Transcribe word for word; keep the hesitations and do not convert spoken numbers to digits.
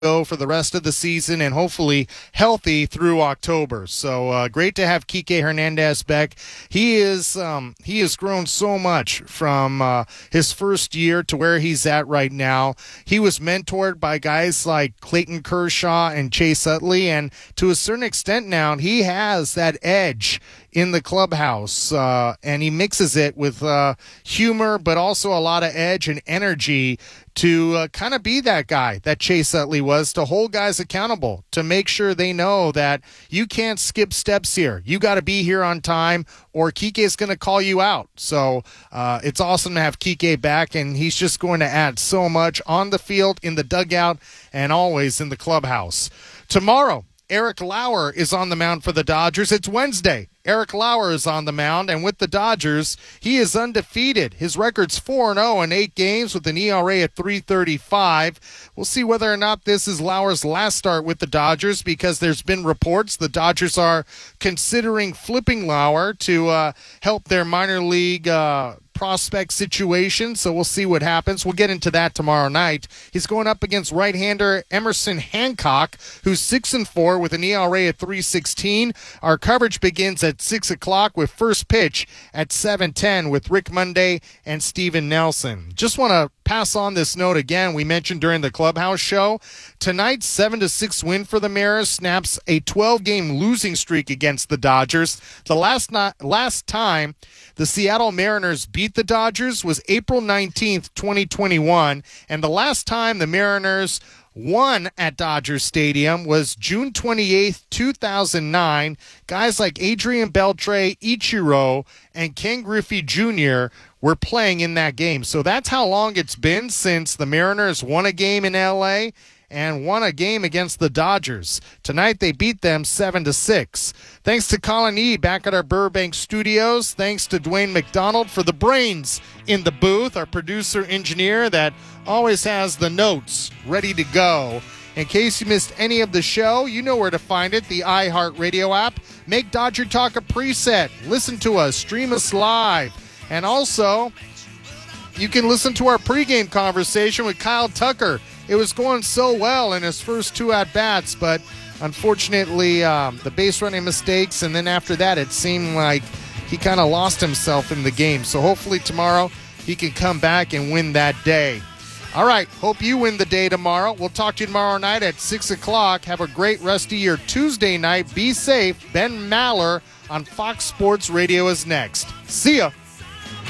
go for the rest of the season and hopefully healthy through October. So uh, great to have Kike Hernandez back. He is um, he has grown so much from uh, his first year to where he's at right now. He was mentored by guys like Clayton Kershaw and Chase Utley, and to a certain extent now he has that edge in the clubhouse, uh, and he mixes it with uh, humor, but also a lot of edge and energy to uh, kind of be that guy that Chase Utley was, to hold guys accountable, to make sure they know that you can't skip steps here. You got to be here on time, or Kike is going to call you out. So uh, it's awesome to have Kike back, and he's just going to add so much on the field, in the dugout, and always in the clubhouse. Tomorrow, Eric Lauer is on the mound for the Dodgers. It's Wednesday. Eric Lauer is on the mound, and with the Dodgers, he is undefeated. His record's four and oh in eight games with an E R A at three thirty-five. We'll see whether or not this is Lauer's last start with the Dodgers, because there's been reports the Dodgers are considering flipping Lauer to uh, help their minor league uh, prospect situation, so we'll see what happens. We'll get into that tomorrow night. He's going up against right-hander Emerson Hancock, who's six and four with an E R A at three sixteen. Our coverage begins at six o'clock with first pitch at seven ten with Rick Monday and Steven Nelson. Just want to pass on this note again. We mentioned during the clubhouse show, tonight's seven to six win for the Mariners snaps a twelve-game losing streak against the Dodgers. The last not, last time the Seattle Mariners beat the Dodgers was April nineteenth, twenty twenty-one, and the last time the Mariners won at Dodger Stadium was June twenty-eighth, two thousand nine. Guys like Adrian Beltre, Ichiro, and Ken Griffey Junior were playing in that game. So that's how long it's been since the Mariners won a game in L A and won a game against the Dodgers. Tonight they beat them seven to six. Thanks to Colin E. back at our Burbank studios. Thanks to Dwayne McDonald for the brains in the booth, our producer engineer that always has the notes ready to go. In case you missed any of the show, you know where to find it, the iHeartRadio app. Make Dodger Talk a preset. Listen to us, stream us live. And also, you can listen to our pregame conversation with Kyle Tucker. It was going so well in his first two at-bats, but unfortunately, um, the base running mistakes, and then after that, it seemed like he kind of lost himself in the game. So hopefully tomorrow he can come back and win that day. All right, hope you win the day tomorrow. We'll talk to you tomorrow night at six o'clock. Have a great rest of your Tuesday night. Be safe. Ben Maller on Fox Sports Radio is next. See ya.